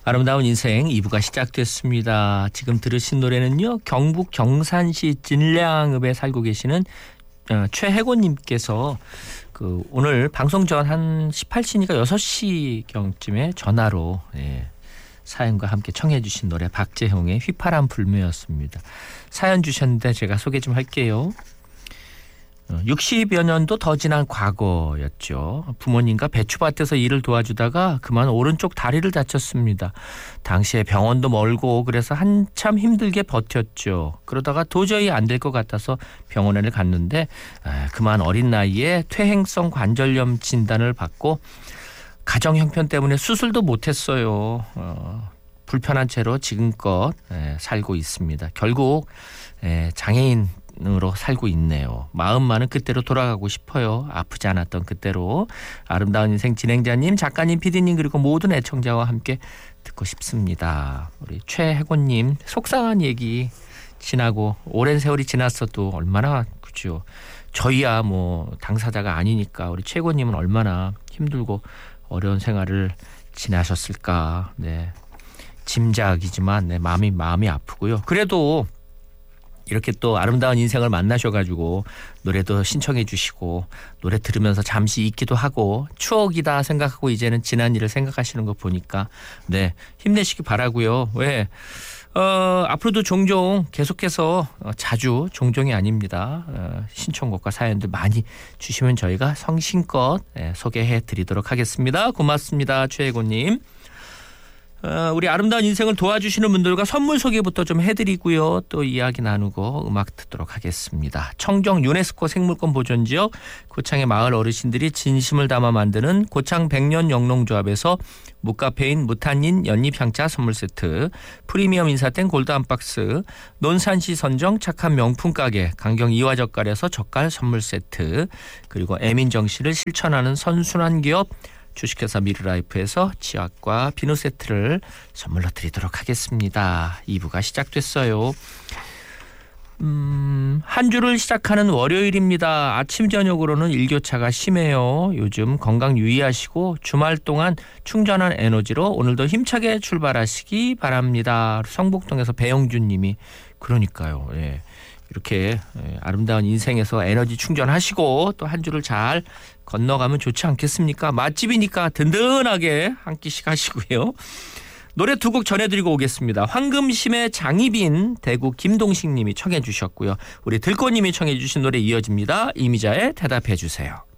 아름다운 인생 2부가 시작됐습니다. 지금 들으신 노래는요. 경북 경산시 진량읍에 살고 계시는 최혜곤님께서 오늘 방송 전 한 18시니까 6시경쯤에 전화로 사연과 함께 청해 주신 노래 박재형의 휘파람 불매였습니다. 사연 주셨는데 제가 소개 좀 할게요. 60여 년도 더 지난 과거였죠. 부모님과 배추밭에서 일을 도와주다가 그만 오른쪽 다리를 다쳤습니다. 당시에 병원도 멀고 그래서 한참 힘들게 버텼죠. 그러다가 도저히 안 될 것 같아서 병원에 갔는데 그만 어린 나이에 퇴행성 관절염 진단을 받고 가정 형편 때문에 수술도 못했어요. 불편한 채로 지금껏 살고 있습니다. 결국 장애인으로 살고 있네요. 마음만은 그때로 돌아가고 싶어요. 아프지 않았던 그때로. 아름다운 인생 진행자님, 작가님, PD님 그리고 모든 애청자와 함께 듣고 싶습니다. 우리 최혜곤님 속상한 얘기 지나고 오랜 세월이 지났어도 얼마나 그죠. 저희야 뭐 당사자가 아니니까 우리 최혜곤님은 얼마나 힘들고 어려운 생활을 지나셨을까. 네. 짐작이지만 마음이 아프고요. 그래도 이렇게 또 아름다운 인생을 만나셔가지고 노래도 신청해 주시고 노래 들으면서 잠시 잊기도 하고 추억이다 생각하고 이제는 지난 일을 생각하시는 거 보니까 힘내시기 바라고요. 왜? 앞으로도 종종 계속해서 자주 종종이 아닙니다. 신청곡과 사연들 많이 주시면 저희가 성심껏 소개해 드리도록 하겠습니다. 고맙습니다. 최혜곤님. 우리 아름다운 인생을 도와주시는 분들과 선물 소개부터 좀 해드리고요. 또 이야기 나누고 음악 듣도록 하겠습니다. 청정 유네스코 생물권 보존지역 고창의 마을 어르신들이 진심을 담아 만드는 고창 백년 영농조합에서 무카페인 무탄닌 연잎향차 선물 세트, 프리미엄 인사땡 골드 한 박스, 논산시 선정 착한 명품 가게 강경 이화젓갈에서 젓갈 선물 세트, 그리고 애민정씨를 실천하는 선순환 기업 주식회사 미르라이프에서 치약과 비누 세트를 선물로 드리도록 하겠습니다. 2부가 시작됐어요. 한 주를 시작하는 월요일입니다. 아침 저녁으로는 일교차가 심해요. 요즘 건강 유의하시고 주말 동안 충전한 에너지로 오늘도 힘차게 출발하시기 바랍니다. 성북동에서 배영준 님이 그러니까요. 이렇게 아름다운 인생에서 에너지 충전하시고 또 한 주를 잘 건너가면 좋지 않겠습니까? 맛집이니까 든든하게 한 끼씩 하시고요. 노래 두 곡 전해드리고 오겠습니다. 황금심의 장희빈, 대구 김동식 님이 청해 주셨고요. 우리 들꽃님이 청해 주신 노래 이어집니다. 이미자의 대답해 주세요.